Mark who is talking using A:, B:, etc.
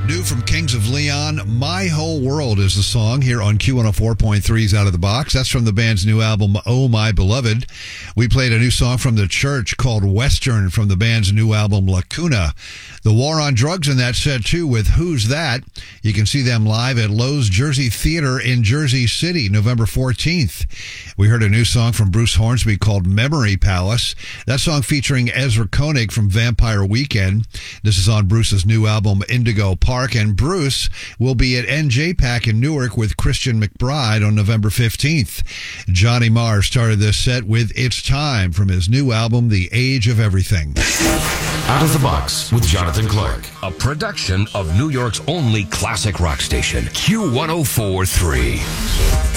A: New from Kings of Leon, My Whole World is the song here on Q104.3's Out of the Box. That's from the band's new album, Oh My Beloved. We played a new song from The Church called Western from the band's new album, Lacuna. The War on Drugs in that set, too, with Who's That? You can see them live at Lowe's Jersey Theater in Jersey City, November 14th. We heard a new song from Bruce Hornsby called Memory Palace. That song featuring Ezra Koenig from Vampire Weekend. This is on Bruce's new album, Indigo Park, and Bruce will be at NJPAC in Newark with Christian McBride on November 15th. Johnny Marr started this set with It's Time from his new album, The Age of Everything.
B: Out of the Box with Jonathan Clark, a production of New York's only classic rock station, Q104.3.